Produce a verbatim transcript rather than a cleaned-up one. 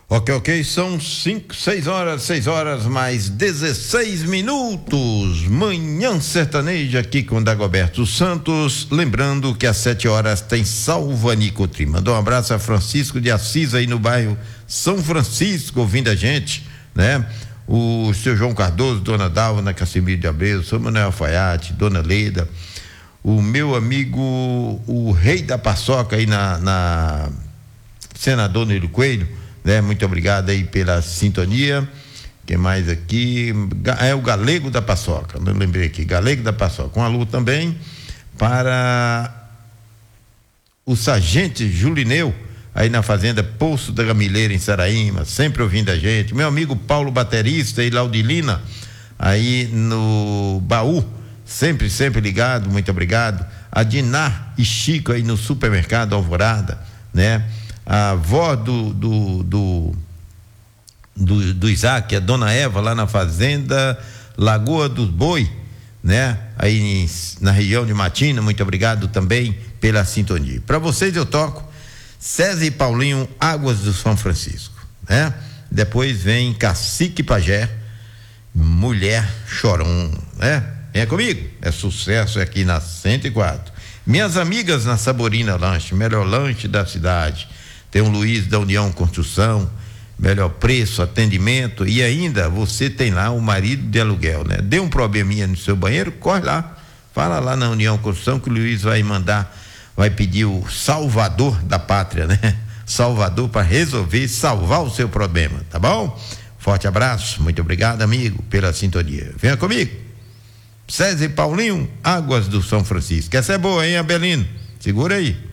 Ok, ok, são cinco, seis horas, seis horas mais dezesseis minutos. Manhã sertaneja aqui com Dagoberto Santos. Lembrando que às sete horas tem Salvanicotrim. Mandou um abraço a Francisco de Assis aí no bairro São Francisco, ouvindo a gente, né? O seu João Cardoso, Dona Dalva, Casimiro de Abreu, seu Manuel Alfaiate, Dona Leda, o meu amigo, o Rei da Paçoca aí na, na Senador Nilo Coelho, né? Muito obrigado aí pela sintonia. Quem mais aqui? É o Galego da Paçoca, não lembrei aqui, Galego da Paçoca. Um alô também para o Sargente Julineu, aí na fazenda Poço da Gamileira, em Saraíma, sempre ouvindo a gente. Meu amigo Paulo Baterista e Laudilina, aí no Baú, sempre, sempre ligado, muito obrigado. A Dinar e Chico aí no supermercado Alvorada, né? A avó do do, do do do Isaac, a dona Eva, lá na fazenda Lagoa dos Boi, né? Aí em, na região de Matina, muito obrigado também pela sintonia. Para vocês eu toco César e Paulinho, Águas do São Francisco, né? Depois vem Cacique Pajé, Mulher Chorão, né? Venha comigo, é sucesso aqui na cento e quatro. Minhas amigas na Saborina Lanche, melhor lanche da cidade. Tem o Luiz da União Construção, melhor preço, atendimento, e ainda você tem lá o marido de aluguel, né? Deu um probleminha no seu banheiro, corre lá, fala lá na União Construção que o Luiz vai mandar, vai pedir o salvador da pátria, né? Salvador para resolver, salvar o seu problema, tá bom? Forte abraço, muito obrigado, amigo, pela sintonia. Venha comigo. César e Paulinho, Águas do São Francisco. Essa é boa, hein, Abelino? Segura aí.